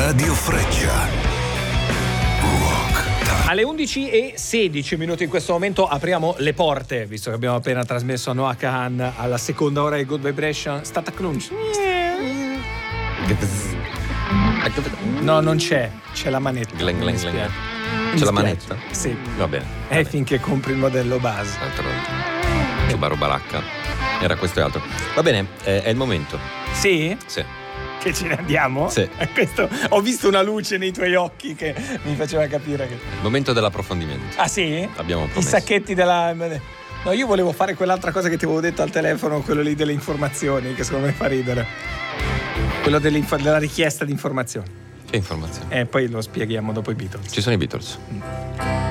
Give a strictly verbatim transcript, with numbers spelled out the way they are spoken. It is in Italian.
Radio Freccia. Rock Time. Alle undici e sedici minuti in questo momento apriamo le porte, visto che abbiamo appena trasmesso Noah Kahan alla seconda ora di Good Vibration. Stata crunch. No, non c'è, c'è la manetta. Glen, glen, Mi glen. spiace. Mi C'è la spiace. manetta? Sì. Va bene. È va finché compri il modello base. bene. Ciubaro Baracca. Era questo e altro. Va bene, eh, è il momento. Sì? Sì. Che ce ne andiamo? Sì. Questo, ho visto una luce nei tuoi occhi che mi faceva capire che... Il momento dell'approfondimento. Ah sì? Abbiamo I promesso. sacchetti della... No, io volevo fare quell'altra cosa che ti avevo detto al telefono, quello lì delle informazioni, che secondo me fa ridere. Quello della richiesta di informazioni. Che informazioni? E poi lo spieghiamo dopo i Beatles. Ci sono i Beatles.